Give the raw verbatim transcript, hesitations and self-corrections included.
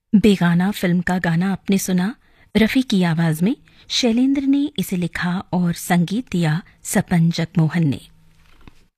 बेगाना फिल्म का गाना आपने सुना रफ़ी की आवाज़ में। शैलेंद्र ने इसे लिखा और संगीत दिया सपन जगमोहन ने।